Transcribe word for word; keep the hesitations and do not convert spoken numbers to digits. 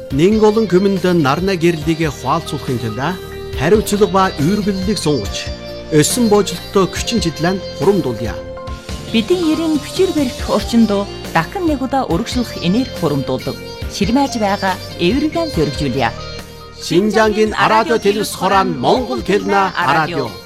Нэн олон хүмүнд нарна гэрлийг хуалцуулахын тулд хариуцлага ба үүргэллийг сунгаж, өссөн боожлолттой хүчин чиглэн хурамдуулъя. Бидний ерийн хүчээр барих орчинд дахин нэг удаа өргөжлөх энерги хурамдуулдаг. Ширмэж байгаа эвэргэн зөргижүүлье. Шинжангийн радио телевиз хорон Монгол хэлнэ радио.